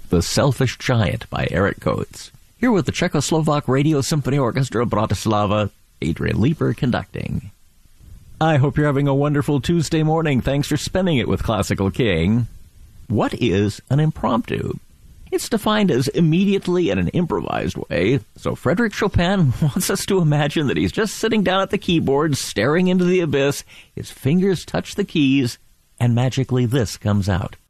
The Selfish Giant by Eric Coates. Here with the Czechoslovak Radio Symphony Orchestra of Bratislava, Adrian Leeper conducting. I hope you're having a wonderful Tuesday morning. Thanks for spending it with Classical King. What is an impromptu? It's defined as immediately in an improvised way. So Frédéric Chopin wants us to imagine that he's just sitting down at the keyboard, staring into the abyss, his fingers touch the keys, and magically this comes out.